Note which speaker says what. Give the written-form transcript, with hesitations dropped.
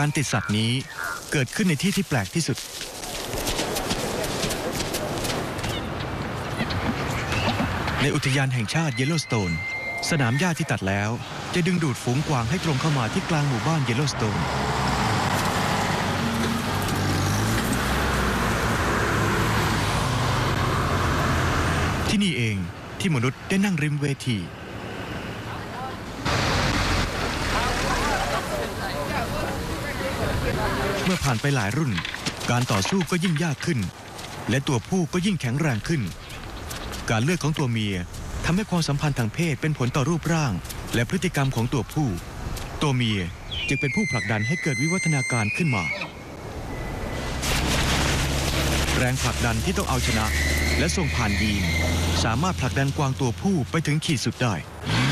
Speaker 1: การติดสัตว์นี้เกิดขึ้นในที่ที่แปลกที่สุดในอุทยานแห่งชาติเยลโลสโตนสนามหญ้าที่ตัดแล้วจะดึงดูดฝูงกวางให้ตรงเข้ามาที่กลางหมู่บ้านเยลโลสโตนที่นี่เองที่มนุษย์ได้นั่งริมเวทีเมื่อผ่านไปหลายรุ่นการต่อสู้ก็ยิ่งยากขึ้นและตัวผู้ก็ยิ่งแข็งแรงขึ้นการเลือกของตัวเมียทำให้ความสัมพันธ์ทางเพศเป็นผลต่อรูปร่างและพฤติกรรมของตัวผู้ตัวเมียจึงเป็นผู้ผลักดันให้เกิดวิวัฒนาการขึ้นมาแรงผลักดันที่ต้องเอาชนะและส่งผ่านยีนสามารถผลักดันกวางตัวผู้ไปถึงขีดสุดได้